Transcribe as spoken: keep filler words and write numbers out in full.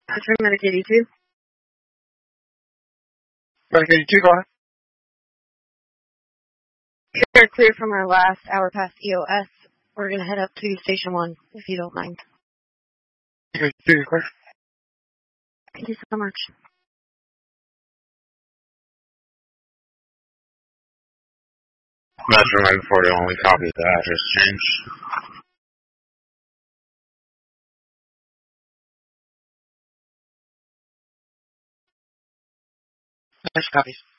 Entering Medic eighty-two. Medic eighty-two, go ahead. We're clear from our last hour past E O S. We're going to head up to Station one, if you don't mind. Okay, you're clear. Thank you so much. Metro nine forty only copies the address change. Nice copies.